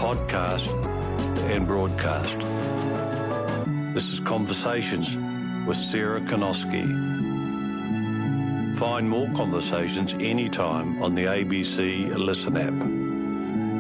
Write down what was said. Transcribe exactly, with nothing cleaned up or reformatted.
podcast and broadcast. This is Conversations with Sarah Konoski. Find more conversations anytime on the A B C Listen app.